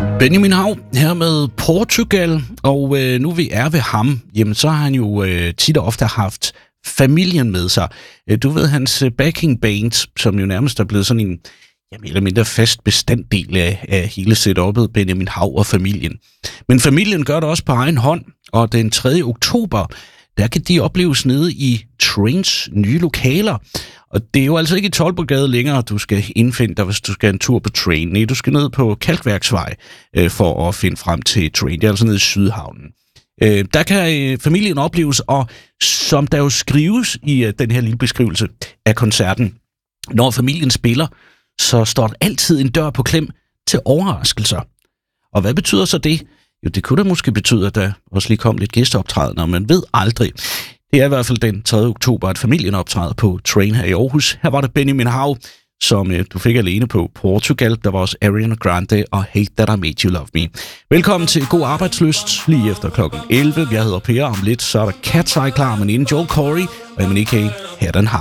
Benjamin Hav her med Portugal, og nu vi er ved ham, jamen så har han jo tit og ofte haft familien med sig. Du ved, hans backing band, som jo nærmest er blevet sådan en mere eller mindre fast bestanddel af hele setup'et, Benjamin Hav og familien. Men familien gør det også på egen hånd, og den 3. oktober, der kan de opleves nede i Trains nye lokaler. Og det er jo altså ikke i Toldbogade længere, du skal indfinde dig, hvis du skal en tur på Train. Nej, du skal ned på Kalkværksvej for at finde frem til Train. Det er altså nede i Sydhavnen. Der kan familien opleves, og som der jo skrives i den her lille beskrivelse af koncerten, når familien spiller, så står der altid en dør på klem til overraskelser. Og hvad betyder så det? Jo, det kunne da måske betyde, at der også lige kom lidt gæsteoptrædener, man ved aldrig. Det er i hvert fald den 3. oktober, at familien optræder på Train her i Aarhus. Her var det Benjamin Hav, som du fik alene på Portugal. Der var også Ariana Grande og Hate That I Made You Love Me. Velkommen til God Arbejdslyst lige efter klokken 11. Jeg hedder Per, om lidt så er der Cat's Eye klar, men inden Joel Corey og Emanike, her den Hav.